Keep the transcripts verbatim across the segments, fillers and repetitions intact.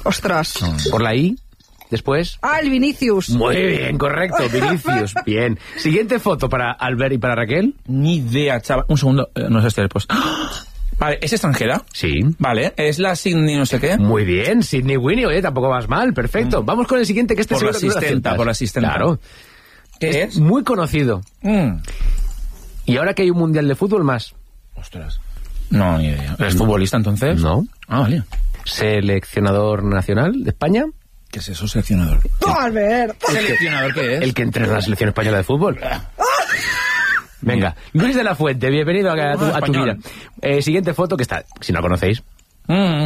Ostras. Por la I, después... Ah, el Vinicius. Muy bien, correcto, Vinicius. Bien. Siguiente foto para Albert y para Raquel. Ni idea, chaval. Un segundo, eh, no sé este pues. Vale, ¿es extranjera? Sí. Vale, es la Sydney no sé qué. Muy bien, Sydney Winnie, oye, tampoco vas mal, perfecto. Mm. Vamos con el siguiente, que este por la seguro que asistenta, lo por la asistenta. Claro. ¿Qué es? es? Muy conocido. Mm. Y ahora que hay un mundial de fútbol más. Ostras. No, ni idea. ¿Eres futbolista entonces? No. Ah, vale. Seleccionador nacional de España. ¿Qué es eso, seleccionador? Albert. ¿Seleccionador qué es? El que entrena la selección española de fútbol. Venga, Luis de la Fuente, bienvenido a, a, tu, a tu vida. Eh, siguiente foto, que está, si no la conocéis. Mm.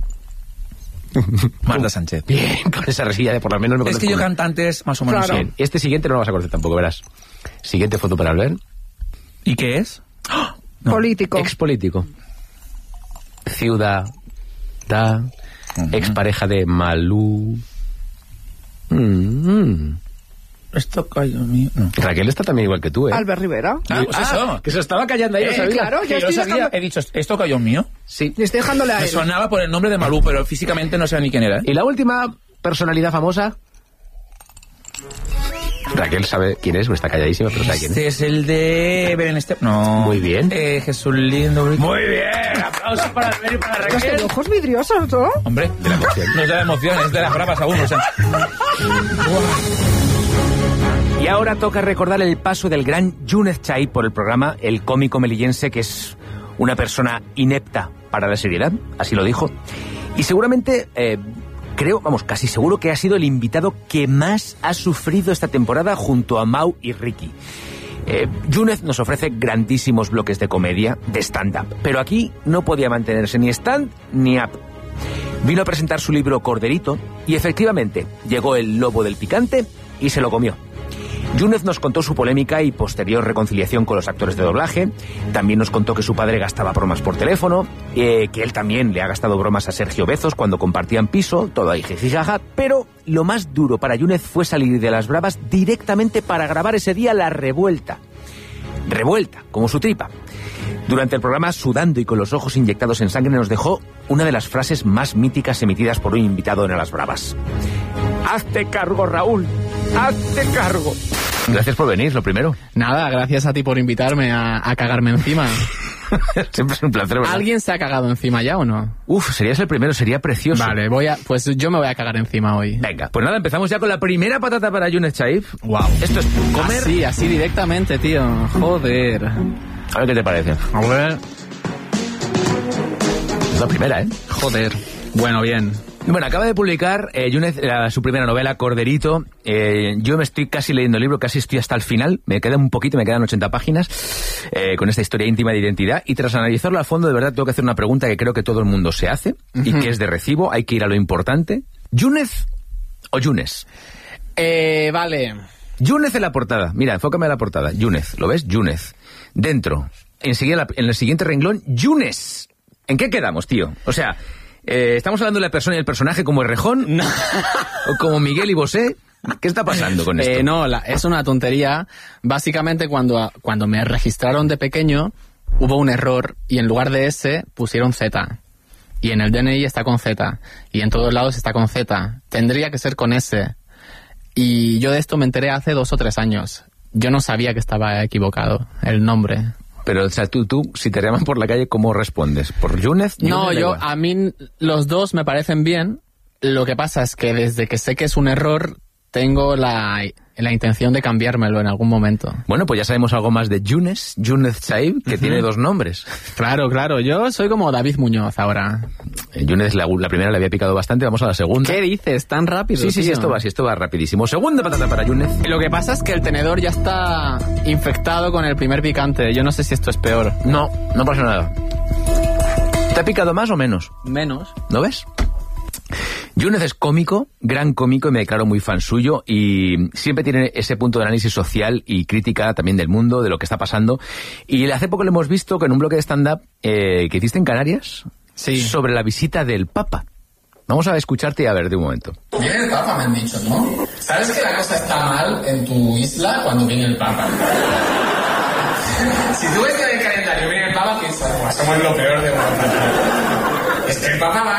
Marta Sánchez. Bien, con esa resilla de por lo menos me Es que yo una. cantantes más o menos. Claro. Bien. Este siguiente no lo vas a conocer tampoco, verás. Siguiente foto para Albert. ¿Y qué es? No. Político. Expolítico. Ciudad. Da. Uh-huh. Expareja de Malú. Mm-hmm. Esto cayó mío. No. Raquel está también igual que tú, ¿eh? Albert Rivera. Ah, pues eso. Ah, que se estaba callando ahí, Eh, lo sabía. claro, Que yo yo estoy sabía, dejando... he dicho, ¿esto cayó mío? Sí. Le estoy dejándole a Me él. sonaba por el nombre de Malú, pero físicamente no sé ni quién era. ¿eh? Y la última personalidad famosa. Raquel sabe quién es, está calladísima, pero sabe quién es. Este es el de Belén Esteban. No. Muy bien. Eh, Jesús Lindo. Muy bien. Aplausos para Albert y para Los Raquel. ojos vidriosos, ¿no? Hombre, de la emoción. No es de la emoción, es de las bravas aún. O sea. Y ahora toca recordar el paso del gran Yunez Chai por el programa, el cómico melillense, que es una persona inepta para la seriedad, así lo dijo. Y seguramente, eh, creo, vamos, casi seguro que ha sido el invitado que más ha sufrido esta temporada junto a Mau y Ricky. Eh, Yunez nos ofrece grandísimos bloques de comedia, de stand-up, pero aquí no podía mantenerse ni stand ni up. Vino a presentar su libro Corderito y efectivamente llegó el lobo del picante y se lo comió. Yunez nos contó su polémica y posterior reconciliación con los actores de doblaje. También nos contó que su padre gastaba bromas por teléfono, eh, que él también le ha gastado bromas a Sergio Bezos cuando compartían piso, todo ahí jijijaja. Pero lo más duro para Yunez fue salir de las bravas directamente para grabar ese día La Revuelta. Revuelta, como su tripa. Durante el programa, sudando y con los ojos inyectados en sangre, nos dejó una de las frases más míticas emitidas por un invitado en A las Bravas. ¡Hazte cargo, Raúl! ¡Hazte cargo! Gracias por venir, lo primero. Nada, gracias a ti por invitarme a, a cagarme encima. Siempre es un placer, ¿verdad? ¿Alguien se ha cagado encima ya o no? Uf, serías el primero, sería precioso. Vale, voy a, pues yo me voy a cagar encima hoy. Venga, pues nada, empezamos ya con la primera patata para Yunez Chai. Wow. Esto es comer... Así, así directamente, tío. Joder. A ver qué te parece. A ver. Es la primera, ¿eh? Joder. Bueno, bien. Bueno, acaba de publicar eh, Yunez la, su primera novela, Corderito. Eh, yo me estoy casi leyendo el libro, casi estoy hasta el final. Me queda un poquito, me quedan ochenta páginas eh, con esta historia íntima de identidad. Y tras analizarlo a fondo, de verdad tengo que hacer una pregunta que creo que todo el mundo se hace uh-huh. y que es de recibo. Hay que ir a lo importante. ¿Yunez o Yunez? Eh, vale. Yunez en la portada. Mira, enfócame a la portada. Yunez, ¿lo ves? Yunez. Dentro, enseguida en el siguiente renglón, Yunez. ¿En qué quedamos, tío? O sea... Eh, ¿estamos hablando de la persona y el personaje como Errejón? No. ¿O como Miguel y Bosé? ¿Qué está pasando con esto? Eh, no, la, es una tontería. Básicamente cuando, cuando me registraron de pequeño hubo un error y en lugar de S pusieron Z. Y en el D N I está con Z. Y en todos lados está con Z. Tendría que ser con S. Y yo de esto me enteré hace dos o tres años. Yo no sabía que estaba equivocado el nombre. Pero, o sea, tú, tú, si te llaman por la calle, ¿cómo respondes? ¿Por Yunez? No, yo, a mí los dos me parecen bien. Lo que pasa es que desde que sé que es un error, tengo la, la intención de cambiármelo en algún momento. Bueno, pues ya sabemos algo más de Yunez, Yunez Chai, que uh-huh. tiene dos nombres. Claro, claro, yo soy como David Muñoz ahora. Eh, Yunez, la, la primera le había picado bastante, vamos a la segunda. ¿Qué dices? ¿Tan rápido? Sí, sí, sí, esto va, sí, esto va rapidísimo. Segunda patata para Yunez. Lo que pasa es que el tenedor ya está infectado con el primer picante. Yo no sé si esto es peor. No, no pasa nada. ¿Te ha picado más o menos? Menos. ¿No ves? Yunez es cómico, gran cómico, y me declaro muy fan suyo, y siempre tiene ese punto de análisis social y crítica también del mundo, de lo que está pasando. Y hace poco lo hemos visto que en un bloque de stand-up eh, que hiciste en Canarias, sí, sobre la visita del Papa. Vamos a escucharte y a ver de un momento. Viene el Papa, me han dicho, ¿no? ¿Sabes que la cosa está mal en tu isla cuando viene el Papa? Si tú ves que en el calendario viene el Papa, piensas, somos lo peor de Europa. Es que el Papa va